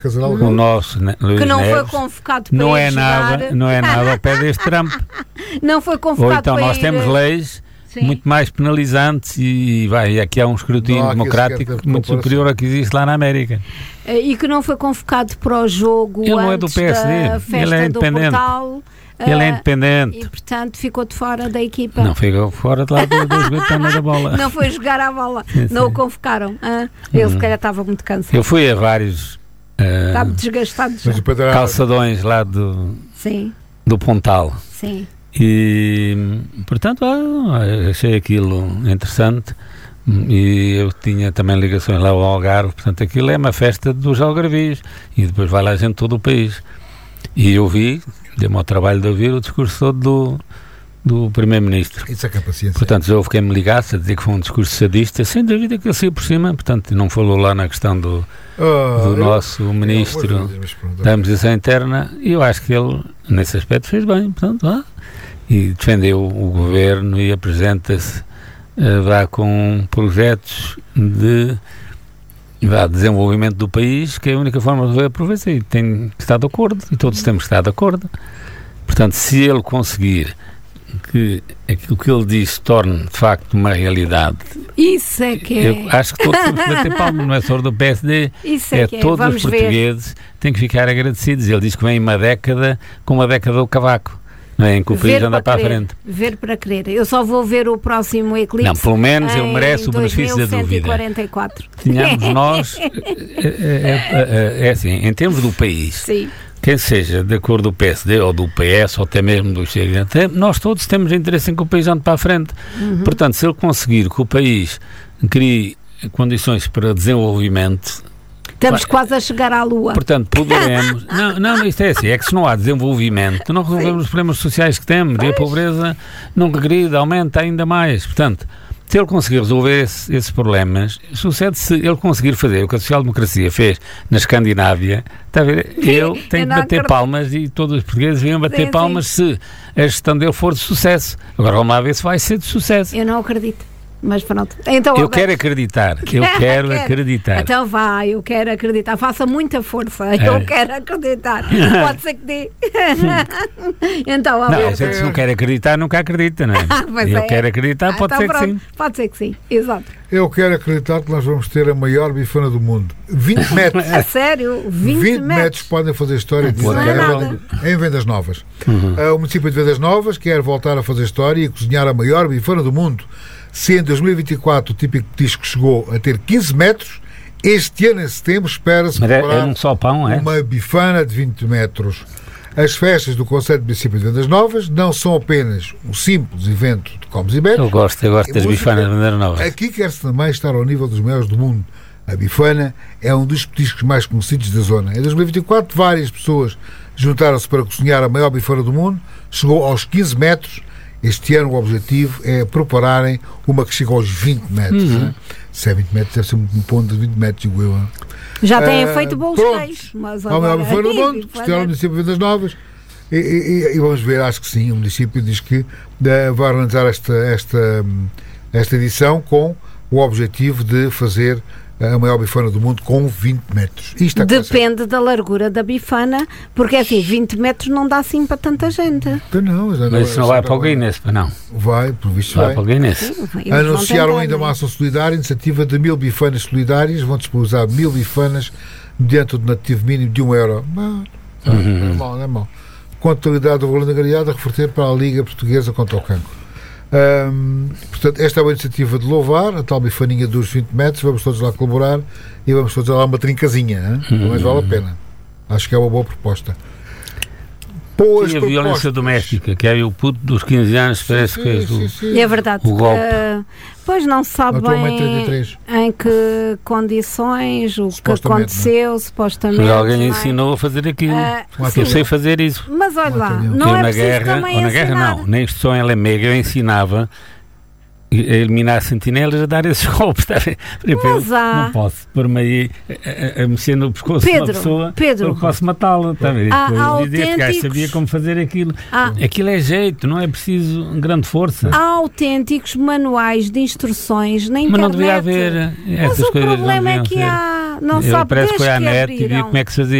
O nosso Luís que não Neves foi convocado para não ir é jogar. nada, não é nada ao pé deste Trump. Não foi convocado Ou então para nós ir... temos leis Sim. muito mais penalizantes e aqui há um escrutínio democrático muito superior ao que existe lá na América. E que não foi convocado para o jogo Ele não é do antes PSD, da festa ele é do independente. Portal. Ele é independente. E portanto ficou de fora da equipa. Não ficou fora de lá dos betanas da bola. Não foi jogar à bola. Sim. Não o convocaram. Ele se calhar estava muito cansado. Eu fui a vários Estava desgastado já. calçadões lá do Pontal. Sim. E portanto achei aquilo interessante. E eu tinha também ligações lá ao Algarve. Portanto aquilo é uma festa dos algarvios. E depois vai lá gente de todo o país. E eu vi, deu-me ao trabalho de ouvir o discurso todo do Primeiro-Ministro. Isso é que é paciência. Portanto, eu fiquei-me ligado a dizer que foi um discurso sadista, sem dúvida que ele saiu por cima, portanto, não falou lá na questão do nosso Ministro da Administração Interna, e eu acho que ele, nesse aspecto, fez bem, portanto, e defendeu o Governo e apresenta-se com projetos de desenvolvimento do país, que é a única forma de resolver a província, e tem que estar de acordo, e todos temos que estar de acordo. Portanto, se ele conseguir que aquilo que ele diz se torne de facto uma realidade, isso é que eu acho que todos temos que bater palmas, não é só do PSD, isso é que todos Vamos os portugueses têm que ficar agradecidos. Ele diz que vem uma década com uma década do cavaco, não é? Em que o país anda para a frente. Ver para crer. Eu só vou ver o próximo eclipse. Não, pelo menos ele merece o benefício da dúvida. 2144. Tínhamos nós, assim, em termos do país, sim, quem seja da cor do PSD ou do PS ou até mesmo do Chega, nós todos temos interesse em que o país ande para a frente. Portanto, se ele conseguir que o país crie condições para desenvolvimento, estamos quase a chegar à Lua. Portanto, poderemos... Não, isto é assim, é que se não há desenvolvimento, não resolvemos os problemas sociais que temos, e a pobreza não regride, aumenta ainda mais. Portanto, se ele conseguir resolver esses problemas, sucede se ele conseguir fazer o que a social-democracia fez na Escandinávia, está a ver? Ele tem que bater palmas, e todos os portugueses deviam bater palmas se a gestão dele for de sucesso. Agora vamos lá ver se vai ser de sucesso. Eu não acredito. Mas pronto. Então, eu quero acreditar. Acreditar. Então vai, eu quero acreditar. Faça muita força. Eu quero acreditar. Pode ser que dê. Então, não, se não quer acreditar, nunca acredita, não é? Eu quero acreditar, pode ser que sim. Pode ser que sim, exato. Eu quero acreditar que nós vamos ter a maior bifana do mundo. 20 metros. A sério? 20 metros podem fazer história em Vendas Novas. O município de Vendas Novas quer voltar a fazer história e cozinhar a maior bifana do mundo. Se em 2024 o típico petisco chegou a ter 15 metros, este ano, em setembro, espera-se preparar uma bifana de 20 metros. As festas do Conselho de Município de Vendas Novas não são apenas um simples evento de comes e bebes. Eu gosto das bifanas de Vendas Novas. Aqui quer-se também estar ao nível dos maiores do mundo. A bifana é um dos petiscos mais conhecidos da zona. Em 2024, várias pessoas juntaram-se para cozinhar a maior bifana do mundo. Chegou aos 15 metros. Este ano o objetivo é prepararem uma que chega aos 20 metros. Né? Se é 20 metros, deve ser um ponto de 20 metros, digo eu. Já têm feito bolos cheios. Mas agora... A maior bifana do mundo, que o município de Vendas Novas. E vamos ver, acho que sim, o município diz que vai organizar esta edição com o objetivo de fazer a maior bifana do mundo com 20 metros. Depende da largura da bifana, porque assim, 20 metros não dá assim para tanta gente. Mas isso não vai para o Guinness, não? Vai, por visto vai. Para o Guinness. Anunciaram ainda uma ação solidária, iniciativa de 1000 bifanas solidárias, vão disponibilizar 1000 bifanas mediante o donativo mínimo de €1. Não é mau. Contabilidade do valor agregado a reverter para a Liga Portuguesa contra o Cancro. Portanto, esta é uma iniciativa de louvar a tal bifaninha dos 20 metros. Vamos todos lá colaborar e vamos todos lá uma trincazinha, mas vale a pena. Acho que é uma boa proposta. E a violência doméstica, que é o puto dos 15 anos, parece que é verdade. O golpe. Pois não se sabe bem em que condições, o que aconteceu, supostamente. Mas alguém ensinou a fazer aquilo. Eu sei fazer isso. Mas olha lá, não é na guerra, também na guerra não, na instrução em Lamega eu ensinava a eliminar sentinelas, a dar esses golpes. Não posso pôr-me aí a mexer no pescoço de uma pessoa, eu posso matá-la. Este gajo sabia como fazer aquilo. Aquilo é jeito, não é preciso grande força. Há autênticos manuais de instruções na internet. Mas não devia haver essas coisas. Mas o problema é que há. Não sabe, parece que foi à net e viu como é que se fazia.